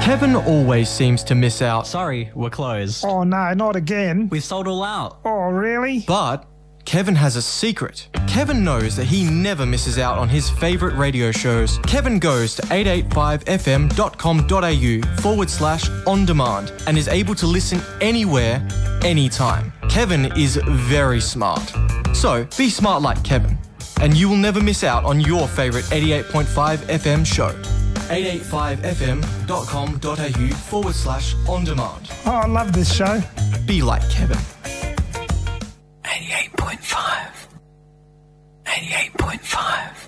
Kevin always seems to miss out. Sorry, we're closed. Oh no, not again. We've sold all out. Oh, really? But Kevin has a secret. Kevin knows that he never misses out on his favourite radio shows. Kevin goes to 885fm.com.au/on-demand and is able to listen anywhere, anytime. Kevin is very smart. So be smart like Kevin, and you will never miss out on your favourite 88.5 FM show. 885fm.com.au/on-demand. Oh, I love this show. Be like Kevin. 88.5. 88.5.